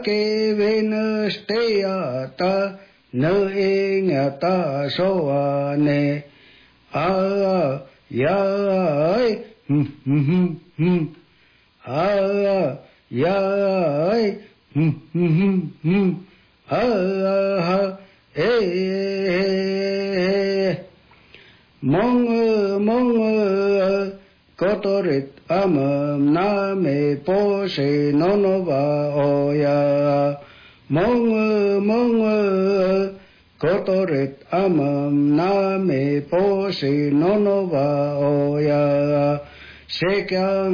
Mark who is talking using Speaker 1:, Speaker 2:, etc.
Speaker 1: ke venusteyata nơ e ngata soa ne a ya ai a ya ai a ha e mong kotorit amam na me po se nono va oya mong kotorit amam na me po se nono va oya se